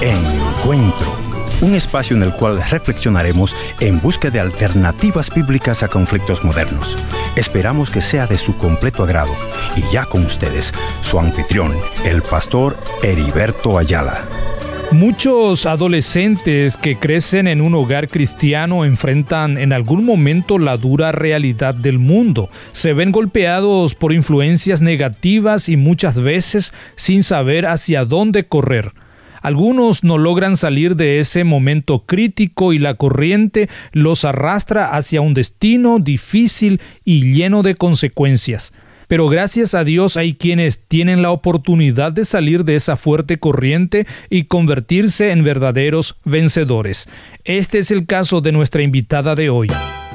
Encuentro, un espacio en el cual reflexionaremos en busca de alternativas bíblicas a conflictos modernos. Esperamos que sea de su completo agrado. Y ya con ustedes, su anfitrión, el pastor Heriberto Ayala. Muchos adolescentes que crecen en un hogar cristiano enfrentan en algún momento la dura realidad del mundo. Se ven golpeados por influencias negativas y muchas veces sin saber hacia dónde correr. Algunos no logran salir de ese momento crítico y la corriente los arrastra hacia un destino difícil y lleno de consecuencias. Pero gracias a Dios hay quienes tienen la oportunidad de salir de esa fuerte corriente y convertirse en verdaderos vencedores. Este es el caso de nuestra invitada de hoy.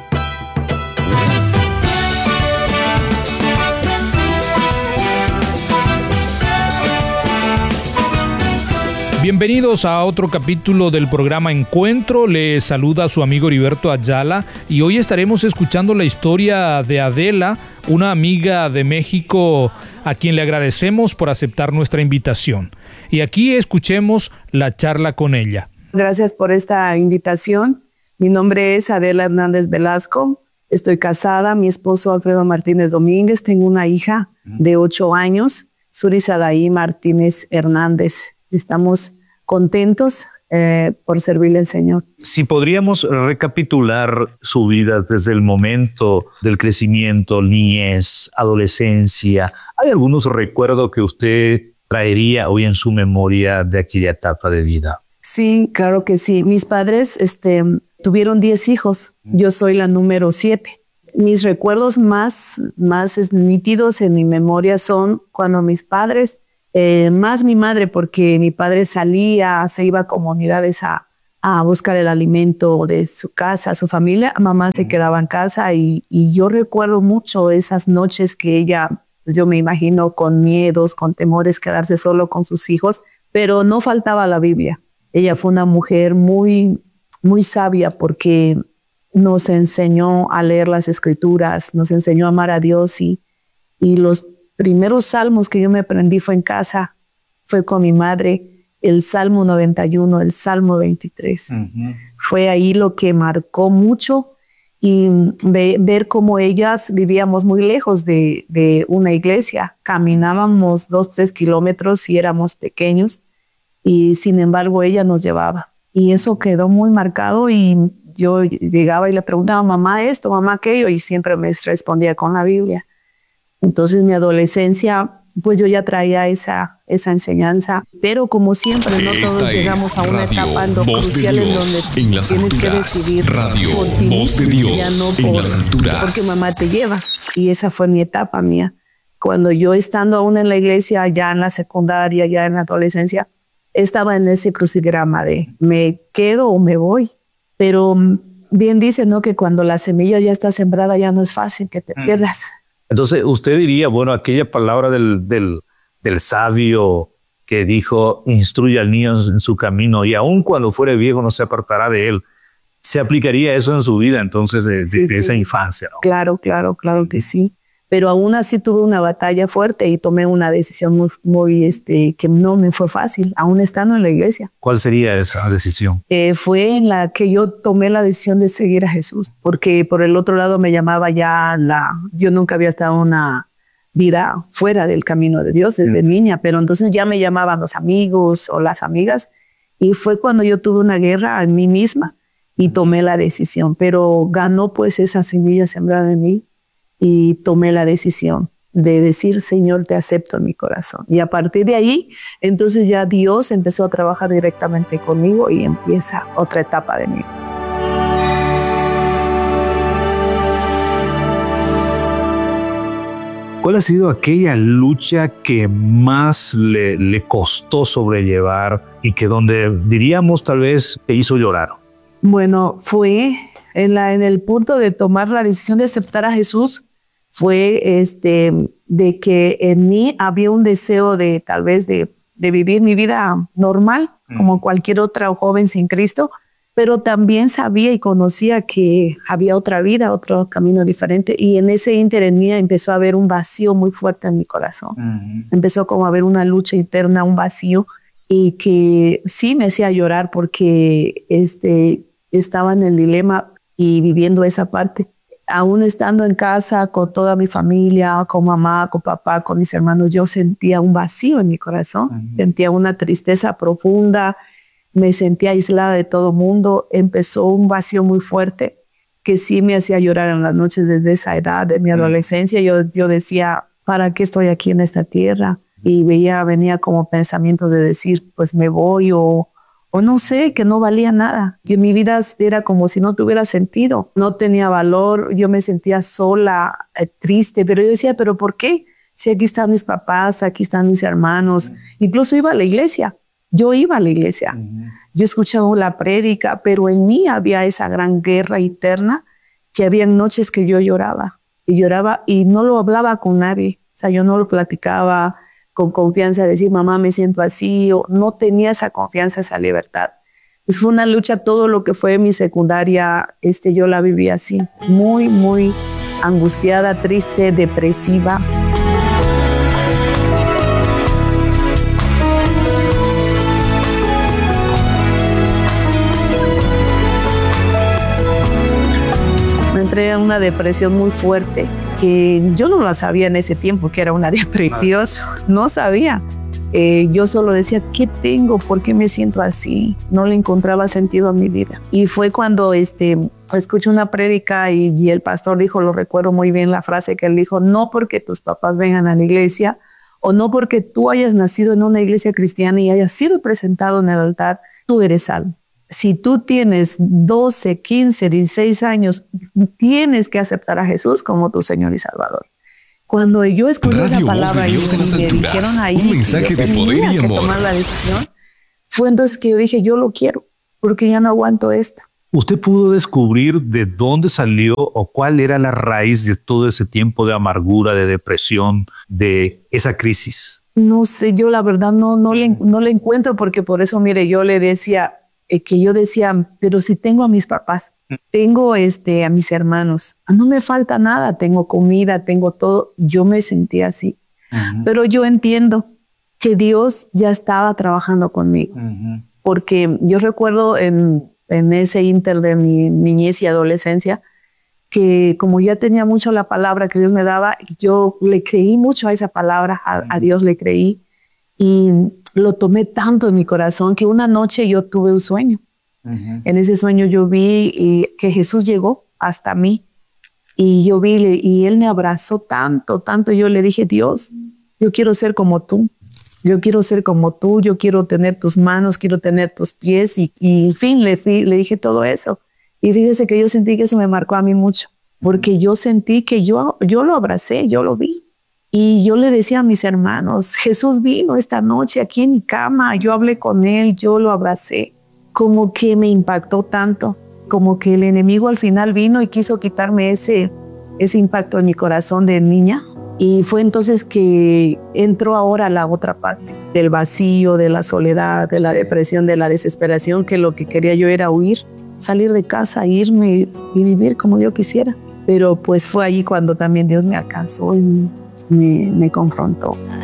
Bienvenidos a otro capítulo del programa Encuentro. Les saluda su amigo Heriberto Ayala y hoy estaremos escuchando la historia de Adela, una amiga de México a quien le agradecemos por aceptar nuestra invitación. Y aquí escuchemos la charla con ella. Gracias por esta invitación. Mi nombre es Adela Hernández Velasco. Estoy casada, mi esposo Alfredo Martínez Domínguez. Tengo una hija de 8 años, Suri Sadaí Martínez Hernández. Estamos contentos por servirle al Señor. Si podríamos recapitular su vida desde el momento del crecimiento, niñez, adolescencia, ¿hay algunos recuerdos que usted traería hoy en su memoria de aquella etapa de vida? Sí, claro que sí. Mis padres tuvieron 10 hijos. Yo soy la número 7. Mis recuerdos más nítidos en mi memoria son cuando mis padres, más mi madre, porque mi padre salía, se iba a comunidades a buscar el alimento de su casa, su familia. Mamá se quedaba en casa y yo recuerdo mucho esas noches que ella, yo me imagino con miedos, con temores, quedarse solo con sus hijos, pero no faltaba la Biblia. Ella fue una mujer muy, muy sabia porque nos enseñó a leer las Escrituras, nos enseñó a amar a Dios y los primeros salmos que yo me aprendí fue en casa, fue con mi madre, el Salmo 91, el Salmo 23. Fue ahí lo que marcó mucho y ver cómo ellas vivíamos muy lejos de una iglesia. Caminábamos 2-3 kilómetros y éramos pequeños y sin embargo ella nos llevaba. Y eso quedó muy marcado y yo llegaba y le preguntaba, mamá esto, mamá aquello, y siempre me respondía con la Biblia. Entonces mi adolescencia, pues yo ya traía esa enseñanza, pero como siempre, no todos llegamos a una etapa crucial en donde tienes que decidir por ti mismo, ya no porque mamá te lleva. Y esa fue mi etapa mía. Cuando yo estando aún en la iglesia, ya en la secundaria, ya en la adolescencia, estaba en ese crucigrama de me quedo o me voy. Pero bien dice, ¿no?, que cuando la semilla ya está sembrada ya no es fácil que te pierdas. Entonces, usted diría, bueno, aquella palabra del sabio que dijo, instruye al niño en su camino y aun cuando fuere viejo no se apartará de él. ¿Se aplicaría eso en su vida entonces de esa infancia, ¿no? Claro que sí. Pero aún así tuve una batalla fuerte y tomé una decisión muy que no me fue fácil, aún estando en la iglesia. ¿Cuál sería esa decisión? Fue en la que yo tomé la decisión de seguir a Jesús, porque por el otro lado me llamaba yo nunca había estado en una vida fuera del camino de Dios desde niña, pero entonces ya me llamaban los amigos o las amigas y fue cuando yo tuve una guerra en mí misma y tomé la decisión, pero ganó pues esa semilla sembrada en mí. Y tomé la decisión de decir, Señor, te acepto en mi corazón. Y a partir de ahí, entonces ya Dios empezó a trabajar directamente conmigo y empieza otra etapa de mí. ¿Cuál ha sido aquella lucha que más le costó sobrellevar y que donde diríamos tal vez te hizo llorar? Bueno, fue en el punto de tomar la decisión de aceptar a Jesús, fue de que en mí había un deseo de tal vez de vivir mi vida normal, como cualquier otra joven sin Cristo, pero también sabía y conocía que había otra vida, otro camino diferente, y en ese ínter en mí empezó a haber un vacío muy fuerte en mi corazón. Empezó como a haber una lucha interna, un vacío, y que sí me hacía llorar porque estaba en el dilema y viviendo esa parte. Aún estando en casa con toda mi familia, con mamá, con papá, con mis hermanos, yo sentía un vacío en mi corazón, sentía una tristeza profunda, me sentía aislada de todo mundo, empezó un vacío muy fuerte que sí me hacía llorar en las noches desde esa edad, de mi adolescencia. Yo decía, ¿para qué estoy aquí en esta tierra? Y venía como pensamientos de decir, pues me voy o no sé, que no valía nada. Que mi vida era como si no tuviera sentido, no tenía valor, yo me sentía sola, triste, pero yo decía, ¿pero por qué? Si aquí están mis papás, aquí están mis hermanos, incluso iba a la iglesia. Yo iba a la iglesia, yo escuchaba la prédica, pero en mí había esa gran guerra interna que había noches que yo lloraba y no lo hablaba con nadie. O sea, yo no lo platicaba con confianza, de decir, mamá, me siento así, o no tenía esa confianza, esa libertad. Pues fue una lucha, todo lo que fue mi secundaria, yo la viví así, muy, muy angustiada, triste, depresiva. Entré en una depresión muy fuerte que yo no la sabía en ese tiempo que era una depresión, no sabía. Yo solo decía, ¿qué tengo? ¿Por qué me siento así? No le encontraba sentido a mi vida. Y fue cuando escuché una prédica y el pastor dijo, lo recuerdo muy bien la frase que él dijo, no porque tus papás vengan a la iglesia o no porque tú hayas nacido en una iglesia cristiana y hayas sido presentado en el altar, tú eres salvo. Si tú tienes 12, 15, 16 años, tienes que aceptar a Jesús como tu Señor y Salvador. Cuando yo escuché esa palabra y me dijeron ahí un mensaje de poder y amor, que tomar la decisión, fue entonces que yo dije, yo lo quiero, porque ya no aguanto esto. ¿Usted pudo descubrir de dónde salió o cuál era la raíz de todo ese tiempo de amargura, de depresión, de esa crisis? No sé, yo la verdad no le encuentro, porque por eso, mire, yo le decía, pero si tengo a mis papás, tengo a mis hermanos, no me falta nada, tengo comida, tengo todo. Yo me sentía así, pero yo entiendo que Dios ya estaba trabajando conmigo, porque yo recuerdo en ese inter de mi niñez y adolescencia, que como ya tenía mucho la palabra que Dios me daba, yo le creí mucho a esa palabra, a Dios le creí, y lo tomé tanto en mi corazón que una noche yo tuve un sueño. En ese sueño yo vi que Jesús llegó hasta mí y yo vi y Él me abrazó tanto, tanto. Yo le dije, Dios, yo quiero ser como tú. Yo quiero ser como tú, yo quiero tener tus manos, quiero tener tus pies y en fin, le dije todo eso. Y fíjese que yo sentí que eso me marcó a mí mucho, porque yo sentí que yo lo abracé, yo lo vi. Y yo le decía a mis hermanos, Jesús vino esta noche aquí en mi cama, yo hablé con Él, yo lo abracé. Como que me impactó tanto, como que el enemigo al final vino y quiso quitarme ese impacto en mi corazón de niña. Y fue entonces que entró ahora la otra parte del vacío, de la soledad, de la depresión, de la desesperación, que lo que quería yo era huir, salir de casa, irme y vivir como yo quisiera. Pero pues fue allí cuando también Dios me alcanzó y me confrontó.